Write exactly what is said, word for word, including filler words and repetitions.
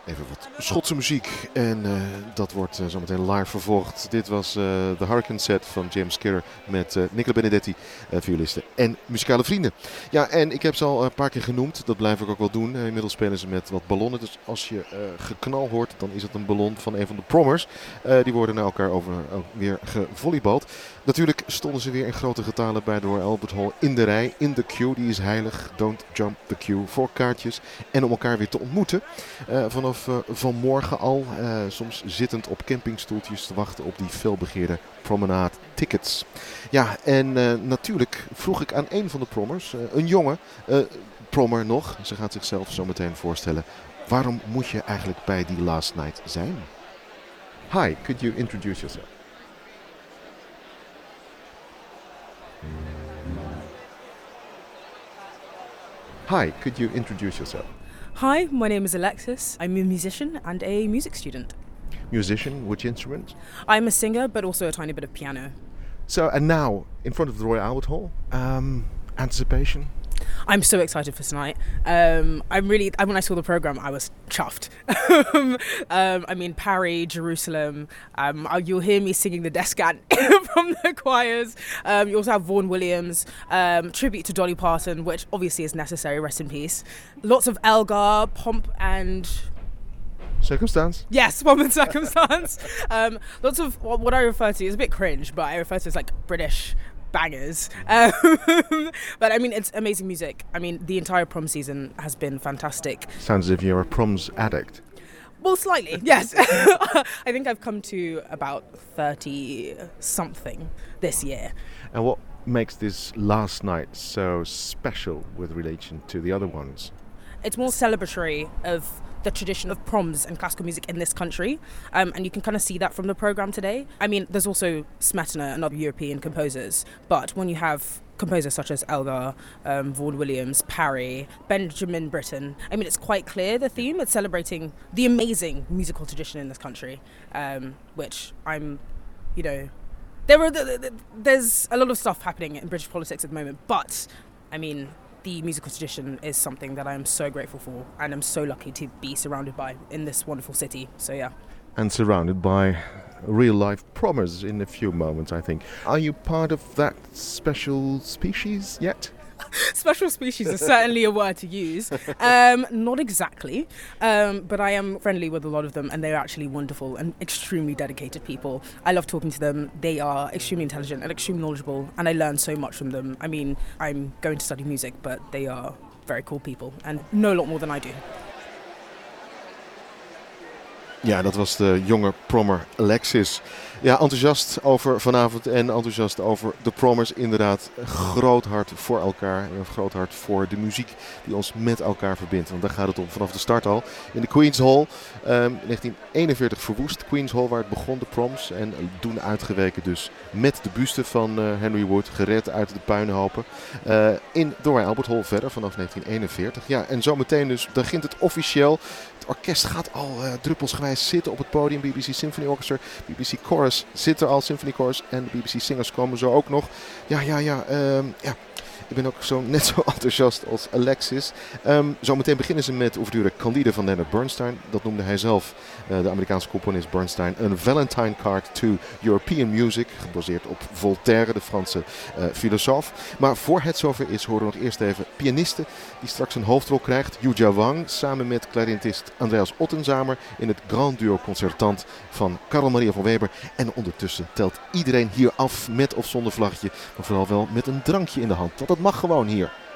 Even wat Schotse muziek en uh, dat wordt uh, zometeen live vervolgd. Dit was uh, de Hurricane set van James Skinner met uh, Nicola Benedetti, uh, violisten en muzikale vrienden. Ja, en ik heb ze al een paar keer genoemd, dat blijf ik ook wel doen. Uh, inmiddels spelen ze met wat ballonnen, dus als je uh, geknal hoort, dan is het een ballon van een van de Prommers. Uh, die worden naar elkaar over uh, weer gevolleybald. Natuurlijk stonden ze weer in grote getalen bij de Royal Albert Hall in de rij, in de queue. Die is heilig, don't jump the queue, voor kaartjes en om elkaar weer te ontmoeten. Uh, vanaf uh, vanmorgen al, uh, soms zittend op campingstoeltjes te wachten op die felbegeerde promenade tickets. Ja, en uh, natuurlijk vroeg ik aan een van de prommers, uh, een jonge uh, prommer nog, ze gaat zichzelf zo meteen voorstellen. Waarom moet je eigenlijk bij die last night zijn? Hi, could you introduce yourself? Hi, could you introduce yourself? Hi, my name is Alexis. I'm a musician and a music student. Musician, which instrument? I'm a singer, but also a tiny bit of piano. So, and now, in front of the Royal Albert Hall, um, anticipation? I'm so excited for tonight. Um, I'm really, when I saw the programme, I was chuffed. um, I mean, Paris, Jerusalem, um, you'll hear me singing the Descant from the choirs. Um, you also have Vaughan Williams, um, tribute to Dolly Parton, which obviously is necessary, rest in peace. Lots of Elgar, Pomp and... Circumstance? Yes, Pomp and Circumstance. um, lots of what I refer to, is a bit cringe, but I refer to as like British bangers. Um, but I mean, it's amazing music. I mean, the entire prom season has been fantastic. Sounds as if you're a proms addict. Well, slightly, yes. I think I've come to about thirty something this year. And what makes this last night so special with relation to the other ones? It's more celebratory of the tradition of proms and classical music in this country, um, and you can kind of see that from the programme today. I mean, there's also Smetana and other European composers, but when you have composers such as Elgar, um, Vaughan Williams, Parry, Benjamin Britten, I mean, it's quite clear the theme. It's celebrating the amazing musical tradition in this country, um, which I'm, you know, there are the, the, there's a lot of stuff happening in British politics at the moment, but I mean, the musical tradition is something that I am so grateful for and I'm so lucky to be surrounded by in this wonderful city. So yeah. And surrounded by real life prommers in a few moments, I think. Are you part of that special species yet? Special species is certainly a word to use. Um, not exactly, um, but I am friendly with a lot of them and they're actually wonderful and extremely dedicated people. I love talking to them. They are extremely intelligent and extremely knowledgeable and I learn so much from them. I mean, I'm going to study music, but they are very cool people and know a lot more than I do. Ja, dat was de jonge prommer Alexis. Ja, enthousiast over vanavond en enthousiast over de prommers. Inderdaad, groot hart voor elkaar. Een groot hart voor de muziek die ons met elkaar verbindt. Want daar gaat het om vanaf de start al. In de Queen's Hall, um, negentien eenenveertig verwoest. Queen's Hall waar het begon, de proms. En doen uitgeweken dus met de buste van uh, Henry Wood. Gered uit de puinhopen. Uh, in de Royal Albert Hall verder vanaf negentien eenenveertig. Ja, en zometeen dus begint het officieel. Het orkest gaat al uh, druppelsgewijs zitten op het podium. B B C Symphony Orchestra, B B C Chorus zit er al, Symphony Chorus en de B B C Singers komen zo ook nog. Ja, ja, ja, um, ja. Ik ben ook zo, net zo enthousiast als Alexis. Um, zometeen beginnen ze met Ouverture Candide van Leonard Bernstein. Dat noemde hij zelf, uh, de Amerikaanse componist Bernstein, een Valentine Card to European Music. Gebaseerd op Voltaire, de Franse uh, filosoof. Maar voor het zover is, horen we nog eerst even pianisten die straks een hoofdrol krijgt. Yujia Wang samen met clarinetist Andreas Ottenzamer in het Grand Duo Concertant van Carl Maria van Weber. En ondertussen telt iedereen hier af met of zonder vlaggetje, maar vooral wel met een drankje in de hand. Want dat mag gewoon hier.